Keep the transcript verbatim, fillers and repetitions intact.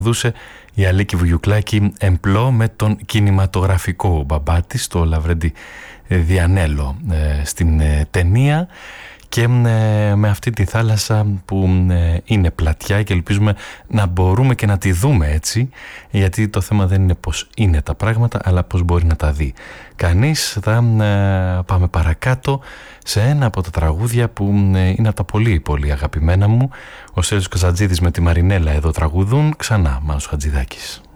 δούσε η Αλίκη Βουγιουκλάκη εμπλό με τον κινηματογραφικό μπαμπά της, το Λαβρέντι Διανέλο, ε, στην ε, ταινία, και ε, με αυτή τη θάλασσα που ε, είναι πλατιά και ελπίζουμε να μπορούμε και να τη δούμε έτσι, γιατί το θέμα δεν είναι πως είναι τα πράγματα αλλά πως μπορεί να τα δει κανείς. Θα ε, πάμε παρακάτω σε ένα από τα τραγούδια που ε, είναι από τα πολύ πολύ αγαπημένα μου. Ο Σέριος Καζατζίδης με τη Μαρινέλα εδώ τραγουδούν ξανά, Μάνος Χατζηδάκης.